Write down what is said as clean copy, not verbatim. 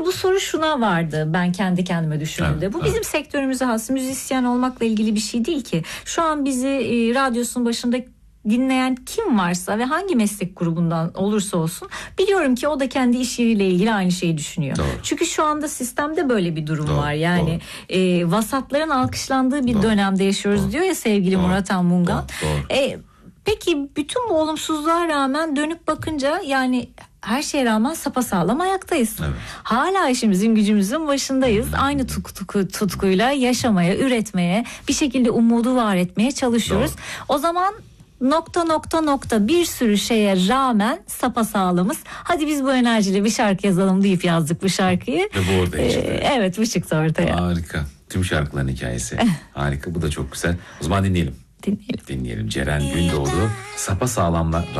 Sonra bu soru şuna vardı ben kendi kendime düşündüğümde. Evet, bu bizim sektörümüze has, müzisyen olmakla ilgili bir şey değil ki. Şu an bizi radyosunun başında dinleyen kim varsa ve hangi meslek grubundan olursa olsun biliyorum ki o da kendi iş yeriyle ilgili aynı şeyi düşünüyor. Doğru. Çünkü şu anda sistemde böyle bir durum Doğru, var. Yani vasatların alkışlandığı bir Doğru. dönemde yaşıyoruz Doğru. diyor ya sevgili Doğru. Murat Anmungan. Doğru. Peki bütün bu olumsuzluğa rağmen dönüp bakınca yani her şeye rağmen sapasağlam ayaktayız. Evet. Hala işimizin gücümüzün başındayız. Aynı tutkuyla yaşamaya, üretmeye, bir şekilde umudu var etmeye çalışıyoruz. Doğru. O zaman bir sürü şeye rağmen sapasağlamız. Hadi biz bu enerjiyle bir şarkı yazalım deyip yazdık bu şarkıyı. Ve bu ortaya çıktı. Evet, bu çıktı ortaya. Harika. Tüm şarkıların hikayesi. Harika, bu da çok güzel. O zaman dinleyelim. Dinleyelim. Ceren Gündoğdu sapasağlamla